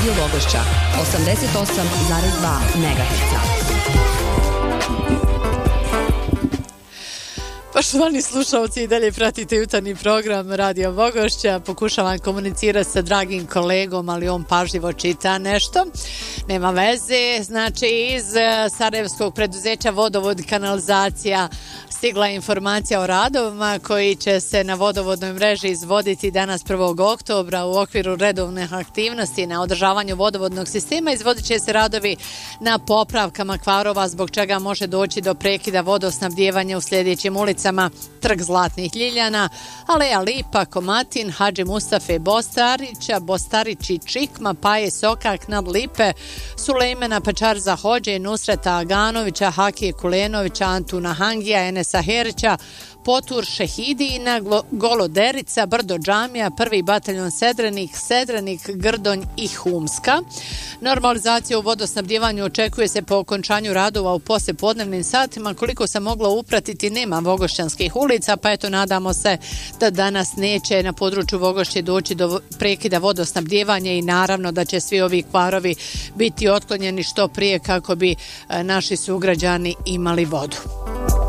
Radio Vogošća 88,2 MHz. Poštovani slušalci, i dalje pratite jutarnji program Radio Vogošća. Pokušavam komunicirati sa dragim kolegom, ali on pažljivo čita nešto. Nema veze. Znači, iz sarajevskog preduzeća Vodovod i kanalizacija stigla je informacija o radovima koji će se na vodovodnoj mreži izvoditi danas 1. oktobra u okviru redovnih aktivnosti na održavanju vodovodnog sistema. Izvodit će se radovi na popravkama kvarova, zbog čega može doći do prekida vodosnabdijevanja u sljedećim ulicama: Trg Zlatnih Ljiljana, Aleja Lipa, Komatin, Hadži Mustafe Bostarića, Bostarići Čikma, Paje Sokak, Nad Lipe, Sulejmana Pačarza Hođe, Nusreta Aganovića, Hakije Kulenovića, Antuna Hangija, Enesa Herića, Potur Šehidina, Goloderica, Brdo Džamija, 1. bataljon Sedrenik, Grdonj i Humska. Normalizacija u vodosnabdjevanju očekuje se po okončanju radova u poslijepodnevnim satima. Koliko sam mogla upratiti, nema vogošćanskih ulica, pa eto, nadamo se da danas neće na području Vogošće doći do prekida vodosnabdjevanja i naravno da će svi ovi kvarovi biti otklonjeni što prije kako bi naši sugrađani imali vodu.